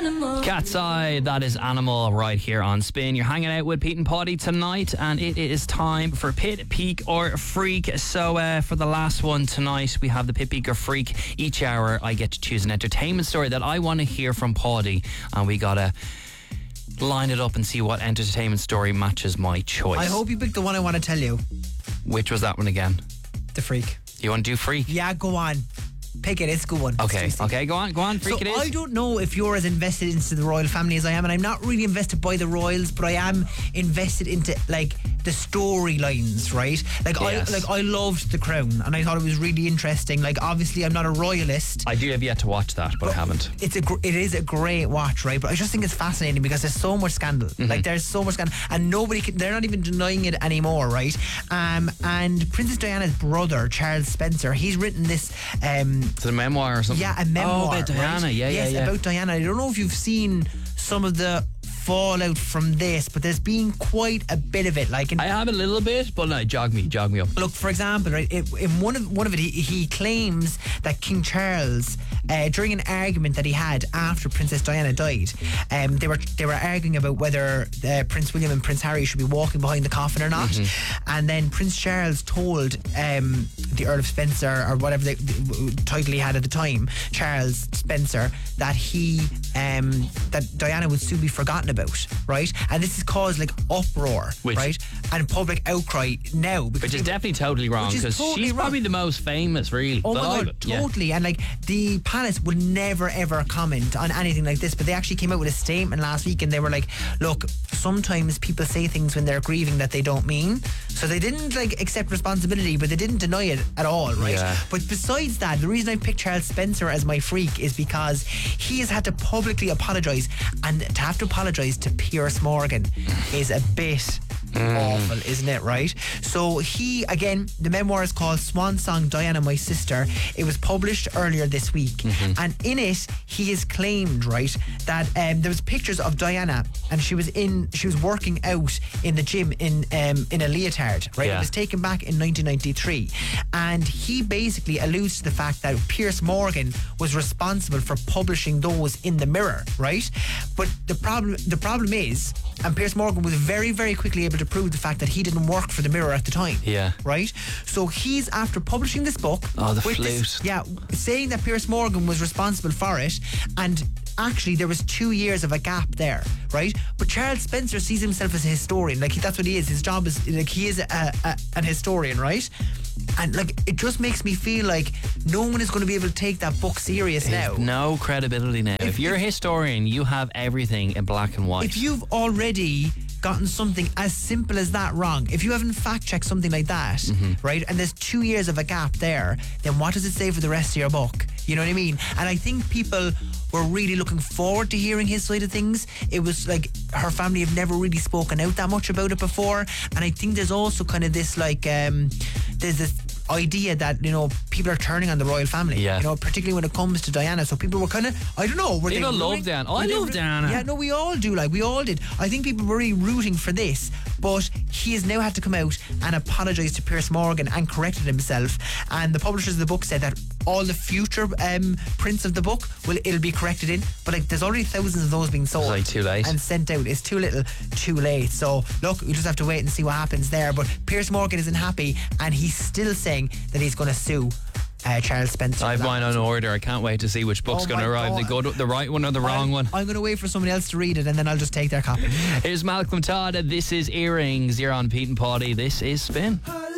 Cat's Eye, that is Animal right here on Spin. You're hanging out with Pete and Poddy tonight, and it is time for Pit, Peak or Freak. So for the last one tonight, we have the Pit, Peak or Freak. Each hour I get to choose an entertainment story that I want to hear from Poddy, and we gotta line it up and see what entertainment story matches my choice. I hope you picked the one I want to tell you. Which was that one again? The Freak. You want to do Freak? Yeah, go on. Pick it, it's a good one. Okay, go on, Freak it is. I don't know if you're as invested into the royal family as I am, and I'm not really invested by the royals, but I am invested into like the storylines, right? Like yes. I loved The Crown, and I thought it was really interesting. Like obviously I'm not a royalist. I do have yet to watch that, but I haven't. It is a great watch, right? But I just think it's fascinating because there's so much scandal. Like there's so much scandal, and they're not even denying it anymore, right? And Princess Diana's brother, Charles Spencer, he's written this It's a memoir or something? Yeah, a memoir. Oh, about Diana, right? yeah. About Diana. I don't know if you've seen some of the fallout from this, but there's been quite a bit of it. Like I have a little bit, but no, jog me up. Look, for example, right, in one of it, he claims that King Charles, during an argument that he had after Princess Diana died, they were arguing about whether Prince William and Prince Harry should be walking behind the coffin or not, and then Prince Charles told the Earl of Spencer, or whatever the title he had at the time, Charles Spencer, that that Diana would soon be forgotten about, right? And this has caused like uproar, right? And public outcry now, which is definitely totally wrong, because she's probably the most famous, really. Oh my God, totally. And like the palace would never ever comment on anything like this, but they actually came out with a statement last week, and they were like, look, sometimes people say things when they're grieving that they don't mean. So they didn't like accept responsibility, but they didn't deny it at all, right? But besides that, the reason I picked Charles Spencer as my freak is because he has had to publicly apologise, and to have to apologise to Piers Morgan is a bit awful, isn't it, right? So he, again, the memoir is called Swan Song, Diana, My Sister. It was published earlier this week, and in it he has claimed, right, that there was pictures of Diana, and she was working out in the gym in a leotard, right? It was taken back in 1993, and he basically alludes to the fact that Piers Morgan was responsible for publishing those in the Mirror, right? But the problem is, and Piers Morgan was very, very quickly able to prove the fact that he didn't work for the Mirror at the time. Yeah. Right? So he's, after publishing this book, saying that Piers Morgan was responsible for it, and actually there was 2 years of a gap there, right? But Charles Spencer sees himself as a historian. Like, that's what he is. His job is, like, he is an historian, right? And like, it just makes me feel like no one is going to be able to take that book serious now. No credibility now. If you're a historian, you have everything in black and white. If you've already gotten something as simple as that wrong, if you haven't fact-checked something like that, right, and there's 2 years of a gap there, then what does it say for the rest of your book? You know what I mean? And I think people were really looking forward to hearing his side of things. It was like her family have never really spoken out that much about it before, and I think there's also kind of this like there's this idea that, you know, people are turning on the royal family, you know, particularly when it comes to Diana. So people were kind of, I don't know, people love Diana. I love Diana. Yeah, no, we all do. Like, we all did. I think people were really rooting for this, but he has now had to come out and apologise to Piers Morgan and corrected himself. And the publishers of the book said that all the future prints of the book it'll be corrected in, but like, there's already thousands of those being sold. It's like too late and sent out. It's too little, too late. So look, we just have to wait and see what happens there. But Piers Morgan isn't happy, and he's still saying that he's going to sue Charles Spencer. I have mine on order. I can't wait to see which book's going to arrive. The right one or the wrong one? I'm going to wait for someone else to read it, and then I'll just take their copy. Here's Malcolm Todd. This is Earrings. You're on Pete and Poddy. This is Spin.